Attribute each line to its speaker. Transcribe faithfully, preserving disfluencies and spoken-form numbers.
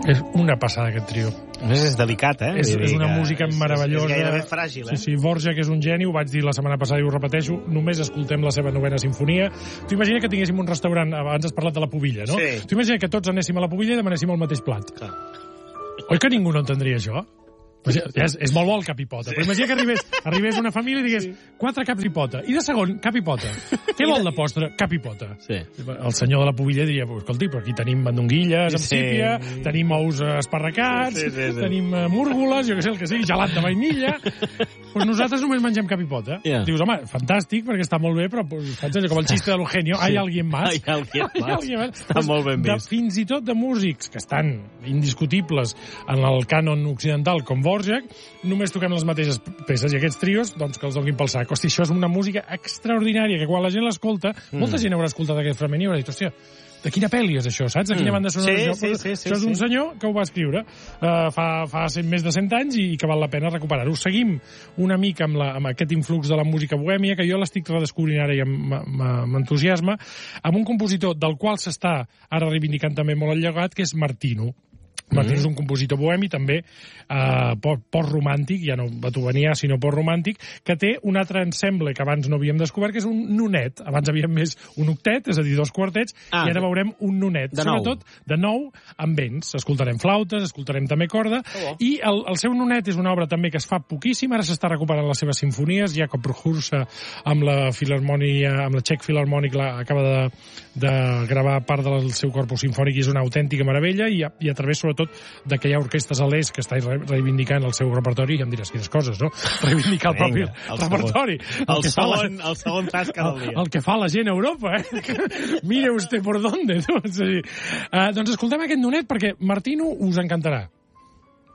Speaker 1: És una passada, aquest trio.
Speaker 2: A més, és delicat, eh?
Speaker 1: És, és una música meravellosa.
Speaker 2: És, és gairebé fràgil, eh?
Speaker 1: Sí, sí, Dvořák és un geni, ho vaig dir la setmana passada i ho repeteixo, només escoltem la seva novena sinfonia. Tu imagina que tinguéssim un restaurant, abans has parlat de la Pubilla, no?
Speaker 2: Sí.
Speaker 1: Tu imagina que tots anéssim a la Pubilla i demanéssim el mateix plat.
Speaker 2: Clar.
Speaker 1: Oi que ningú no entendria això? Ja és, és molt bo el cap i pota, sí. Però imagina que arribés, arribés una família i digués sí. Quatre caps i pota, i de segon, cap i pota. Què vol de postre? Cap i pota.
Speaker 2: Sí.
Speaker 1: El senyor de la Pubilla diria, escolti, però aquí tenim mandonguilles amb
Speaker 2: sí.
Speaker 1: sípia, tenim ous esparracats, sí, sí, sí. tenim múrgoles, jo què sé, el que sigui, gelat de vainilla. Pues nosaltres només mengem cap i pota. Yeah. Dius, home, fantàstic, perquè està molt bé, però pues, saps, com el xiste de l'Eugenio, sí. Hay alguien más.
Speaker 2: Hay alguien más.
Speaker 1: Hay alguien más.
Speaker 2: Està pues, molt ben vist.
Speaker 1: De, fins i tot de músics que estan indiscutibles en el cànon occidental, com Dvořák, només toquem les mateixes peces, i aquests trios, doncs, que els donin pel sac. Hosti, això és una música extraordinària, que quan la gent l'escolta, mm. molta gent haurà escoltat aquest fragment i haurà dit, hòstia, de quina pel·li és això, saps? De quina banda sonora
Speaker 2: sí,
Speaker 1: és això?
Speaker 2: Sí, sí, sí,
Speaker 1: això és un
Speaker 2: sí.
Speaker 1: senyor que ho va escriure uh, fa, fa més de cent anys i que val la pena recuperar-ho. Seguim una mica amb, la, amb aquest influx de la música bohèmia, que jo l'estic redescobrint ara i amb entusiasme, amb un compositor del qual s'està ara reivindicant també molt el llegat, que és Martino. Martino mm. és un compositor bohemi, també eh, post-romàntic, ja no beethovenià, sinó post-romàntic, que té un altre ensemble que abans no havíem descobert, que és un nonet. Abans havíem més un octet, és a dir, dos quartets, ah, i ara veurem un nonet.
Speaker 2: De
Speaker 1: Sobretot,
Speaker 2: nou.
Speaker 1: de nou, amb vents. Escoltarem flautes, escoltarem també corda, oh. i el, el seu nonet és una obra també que es fa poquíssim, ara s'està recuperant les seves sinfonies, Jakob Rhursa amb la Filharmonia, amb la Czech Philharmonic, la, acaba de, de gravar part del seu corpus sinfònic i és una autèntica meravella, i a, i a través, sobretot, de que hi ha orquestes a l'est que està reivindicant el seu repertori, i em diràs quines coses, no? Reivindicar el propi el repertori.
Speaker 2: El, el, segon, la, el segon tasca del dia.
Speaker 1: El, el que fa la gent a Europa, eh? Mire usted por dónde, no? És a dir, uh, doncs escoltem aquest nonet perquè Martino us encantarà.